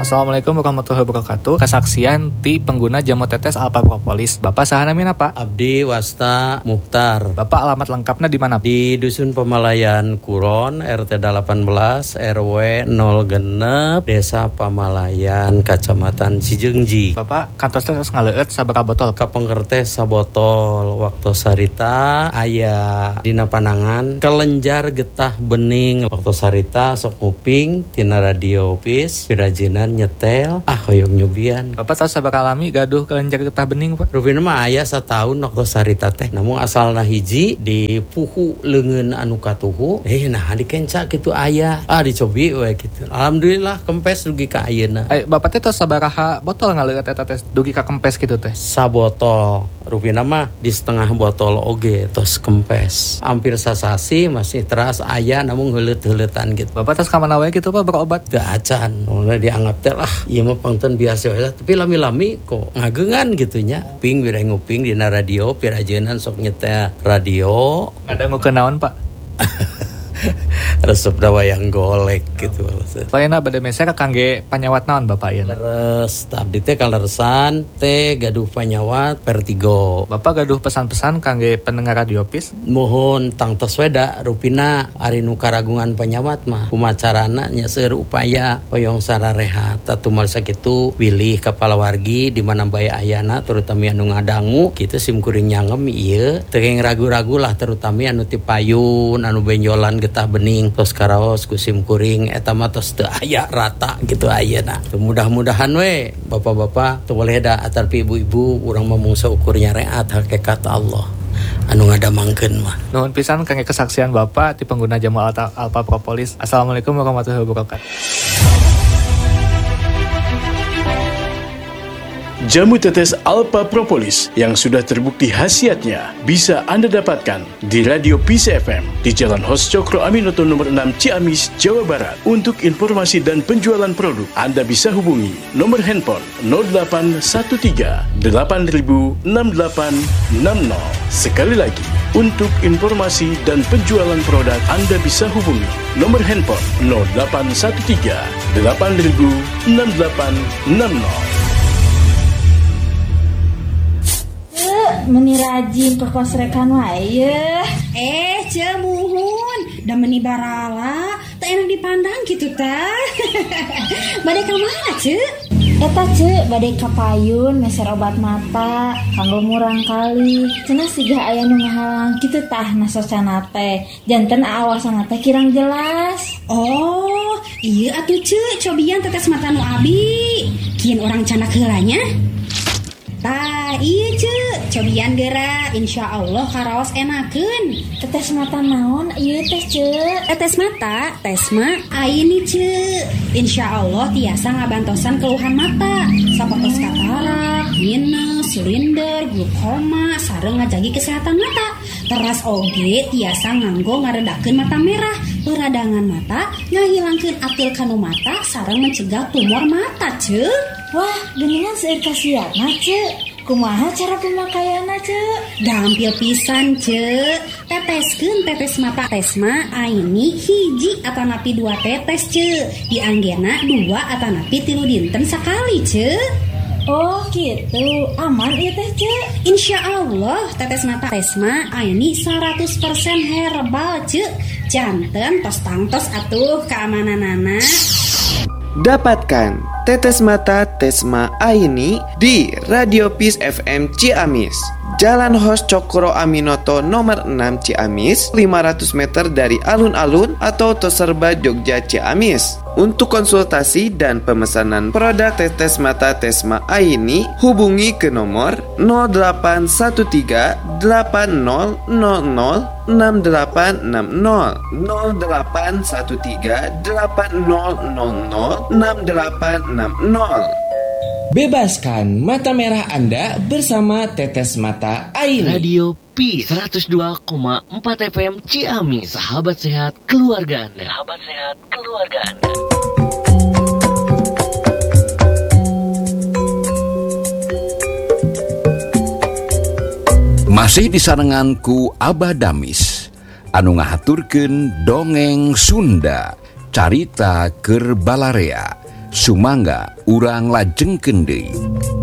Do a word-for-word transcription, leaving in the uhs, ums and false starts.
Assalamualaikum warahmatullahi wabarakatuh. Kesaksian ti pengguna jamu tetes Alpha Propolis. Bapak saha namina Pak? Abdi Wasta Mukhtar. Bapak alamat lengkapnya di mana? Di Dusun Pamalayan Kuron, R T delapan belas, R W nol genep, Desa Pamalayan, Kacamatan Cijeungji. Bapak kantos tetes ngaleut sabaraha botol? Kapengkertes sabotol. Waktu sarita aya dina panangan kelenjar getah bening. Waktu sarita sok nguping tina radio pis pirajinan nyetel ah hoyong nyubian. Bapak tahu sabaraha lami gaduh kelenjar getah bening Pak? Rupina mah aya satahun waktu sarita teh. Namun asalna hiji di puhu leungeun anu katuhu. Eh nah dikenca kitu aya. Ah dicobi we kitu. Alhamdulillah kempes dugi ka ayeuna. Eh Bapak teh tos sabaraha botol ngaleut eta teh dugi ka kempes kitu teh? Sabotol. Rupina mah di setengah botol oge tos kempes. Hampir sasasi masih teras aya namun heuleut-heuletan gitu. Bapak tos ka mana wae kitu Pak berobat? Teu acan. Mulai dianggap teh lah ieu mah pangten biasa we. Tapi lami-lami kok ngageungan gitu nya. Ping bere nguping dina radio pirajeunan sok nyetel radio. Ada ngukeun naon Pak? Resep wayang golek gitu. Lainna bade meser kangge panyawat naon Bapak ieu? Leres, abdi teh kaleresan teh gaduh panyawat Vertigo. Bapak gaduh pesan-pesan kangge pendengar radio pis? Mohon tangtos weda rupina ari nu karagungan panyawat mah kumacarana nya seueur upaya hoyong sararehat. Tatumal sakitu pilih kepala wargi di mana bae ayana terutama anu ngadangu kitu simkuring nyangem ieu teu ragu-ragu lah terutama anu ti payun anu benjolan getah bening tos karaos ku simkuring eta mah tos teu aya rata gitu ayeuna. Mudah-mudahan we bapak-bapak teu boleh da atarpi ibu-ibu urang mah mung saukur nyareat hakikat Allah anu ngadamangkeun mah. Nuhun pisan kangge kesaksian Bapak ti pengguna jamu Alpha Propolis. Assalamualaikum warahmatullahi wabarakatuh. Jamu tetes Alpha Propolis yang sudah terbukti khasiatnya bisa Anda dapatkan di Radio Peace F M di Jalan Hos Cokro Aminoto nomor enam Ciamis, Jawa Barat. Untuk informasi dan penjualan produk, Anda bisa hubungi nomor handphone nol delapan satu tiga delapan nol enam delapan enam nol. Sekali lagi, untuk informasi dan penjualan produk, Anda bisa hubungi nomor handphone nol delapan satu tiga delapan nol enam delapan enam nol. Meni rajin ke kos rekan wae. Eh, cemuhun, da meni barala, teu enak dipandang gitu tah. Bade ka mana, Ce? Eta Ce, bade ka payun meser obat mata, kanggo murang kali. Cenah siga aya nu ngahalang kitu tah nasosana teh. Janten awasan teh kirang jelas. Oh, ieu atuh Ce, cobian tetes mata nu abi. Kieun urang canak heulanya. Tah, iya Ce, cobian geura, insya Allah karaos enakeun. Tetes mata naon ieu teh Ce? Tetes mata, tes mah ayeuni Ce. Insya Allah tiasa ngabantosan keluhan mata, sapertos katarak, minus, silinder, glaukoma, sareng ngajagi kesehatan mata. Teras oge tiasa nganggo ngaredakeun mata merah, peradangan mata, ngahilangkeun atil kanu mata, sareng mencegah tumor mata Ce. Wah, geningan seueur kasiatna Ce. Kumaha cara pemakaianna Ce? Gampil pisan Ce. Teteskeun tetes mata tesma aini hiji atanapi dua tetes Ce. Dianggena dua atanapi tilu dinten sakali Ce. Oh gitu, aman ieu teh Ce? Insya Allah tetes mata tesma aini seratus persen herbal Ce. Janten tos tangtos atuh keamananana. Dapatkan tetes mata Tesma Aini di Radio Peace F M Ciamis, Jalan Hos Cokro Aminoto nomor enam Ciamis, lima ratus meter dari alun-alun atau Toserba Jogja Ciamis. Untuk konsultasi dan pemesanan produk tetes mata Tesma Aini, hubungi ke nomor nol delapan satu tiga delapan nol nol nol enam delapan enam nol nol delapan satu tiga delapan nol nol nol enam delapan enam nol. Bebaskan mata merah Anda bersama tetes mata Aini. Radio P seratus dua koma empat F M Ciamis, sahabat sehat keluarga Anda. Sahabat sehat keluarga Anda. Masih disarengan ku Abah Damis anu ngahaturkeun dongeng Sunda carita keur balarea Sumangga urang lajengkeun deui.